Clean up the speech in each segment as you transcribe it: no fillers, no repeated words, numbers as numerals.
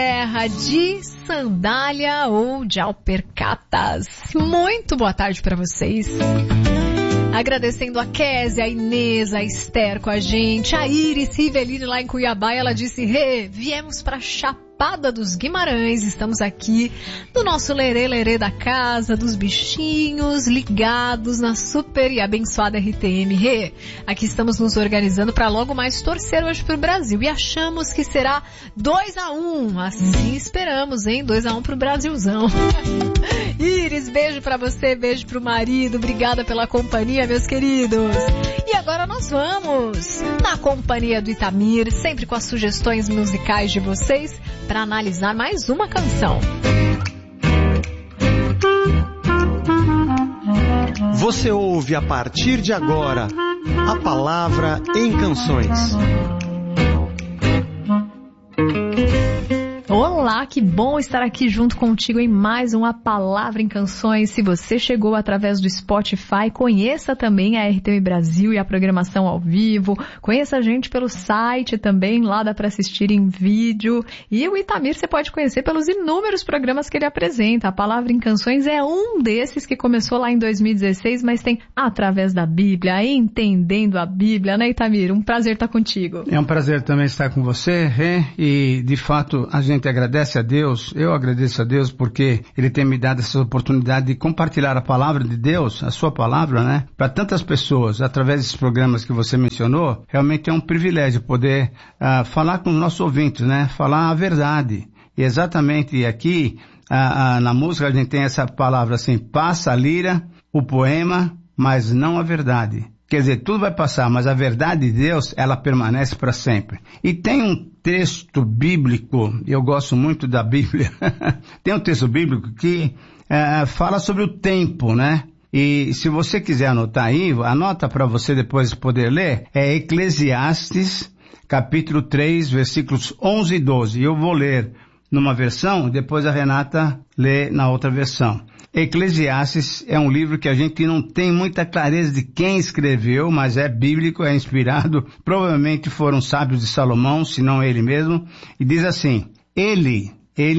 Terra de sandália ou de alpercatas. Muito boa tarde para vocês. Agradecendo a Kézia, a Inês, a Esther com a gente, a Iris Rivelino lá em Cuiabá. Ela disse: viemos para Chapada dos Guimarães, estamos aqui no nosso lerê da casa, dos bichinhos, ligados na super e abençoada RTM. Aqui estamos nos organizando para logo mais torcer hoje pro Brasil e achamos que será 2-1, assim esperamos, hein? 2-1 pro Brasilzão. Iris, beijo pra você, beijo pro marido, obrigada pela companhia, meus queridos. E agora nós vamos na companhia do Itamir, sempre com as sugestões musicais de vocês, para analisar mais uma canção. Você ouve a partir de agora a Palavra em Canções. Olá, que bom estar aqui junto contigo em mais uma Palavra em Canções. Se você chegou através do Spotify, conheça também a RTM Brasil e a programação ao vivo. Conheça a gente pelo site também, lá dá para assistir em vídeo. E o Itamir você pode conhecer pelos inúmeros programas que ele apresenta. A Palavra em Canções é um desses que começou lá em 2016, mas tem Através da Bíblia, Entendendo a Bíblia, né, Itamir? Um prazer estar contigo. É um prazer também estar com você, Rê, e de fato a gente agradece a Deus, eu agradeço a Deus porque Ele tem me dado essa oportunidade de compartilhar a palavra de Deus, a sua palavra, né, para tantas pessoas, através desses programas que você mencionou. Realmente é um privilégio poder falar com os nossos ouvintes, né, falar a verdade. E exatamente aqui, na música a gente tem essa palavra assim: passa a lira, o poema, mas não a verdade. Quer dizer, tudo vai passar, mas a verdade de Deus, ela permanece para sempre. E tem um texto bíblico, eu gosto muito da Bíblia, tem um texto bíblico que fala sobre o tempo, né? E se você quiser anotar aí, anota para você depois poder ler, é Eclesiastes, capítulo 3, versículos 11 e 12. Eu vou ler numa versão, depois a Renata lê na outra versão. Eclesiastes é um livro que a gente não tem muita clareza de quem escreveu, mas é bíblico, é inspirado, provavelmente foram sábios de Salomão, se não ele mesmo, e diz assim: Ele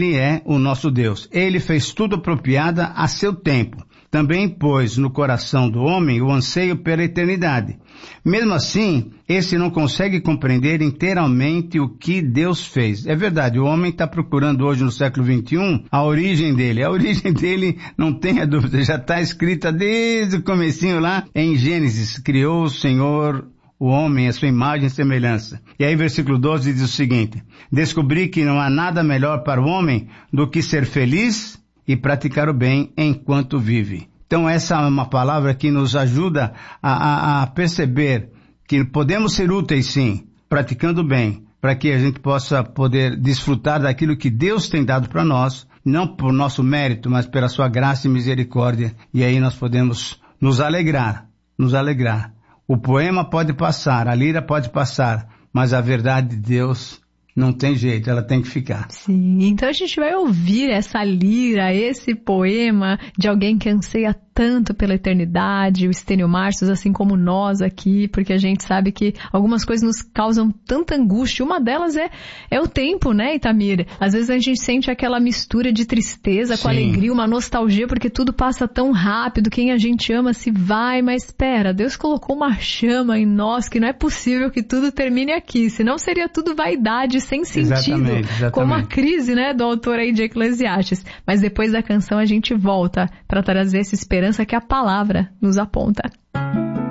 é o nosso Deus, Ele fez tudo apropriado a seu tempo, também pôs no coração do homem o anseio pela eternidade. Mesmo assim, esse não consegue compreender inteiramente o que Deus fez. É verdade, o homem está procurando hoje no século XXI a origem dele. A origem dele, não tenha dúvida, já está escrita desde o comecinho lá em Gênesis. Criou o Senhor o homem à sua imagem e semelhança. E aí versículo 12 diz o seguinte: descobri que não há nada melhor para o homem do que ser feliz e praticar o bem enquanto vive. Então essa é uma palavra que nos ajuda a perceber que podemos ser úteis sim, praticando o bem, para que a gente possa poder desfrutar daquilo que Deus tem dado para nós, não por nosso mérito, mas pela sua graça e misericórdia. E aí nós podemos nos alegrar. O poema pode passar, a lira pode passar, mas a verdade de Deus não tem jeito, ela tem que ficar. Sim, então a gente vai ouvir essa lira, esse poema de alguém que anseia tanto pela eternidade, o Stênio Marcius, assim como nós aqui, porque a gente sabe que algumas coisas nos causam tanta angústia. Uma delas é o tempo, né, Itamir? Às vezes a gente sente aquela mistura de tristeza com alegria, uma nostalgia, porque tudo passa tão rápido, quem a gente ama se vai, mas espera, Deus colocou uma chama em nós que não é possível que tudo termine aqui, senão seria tudo vaidade sem sentido. Exatamente. Como a crise, né, do autor aí de Eclesiastes. Mas depois da canção a gente volta para trazer essa esperança que a palavra nos aponta.